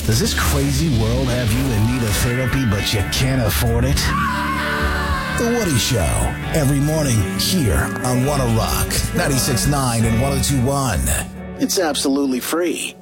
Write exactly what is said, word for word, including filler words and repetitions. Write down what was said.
Does this crazy world have you in need of therapy, but you can't afford it? The Woody Show, every morning here on Wanna Rock, ninety-six point nine and one oh two point one. It's absolutely free.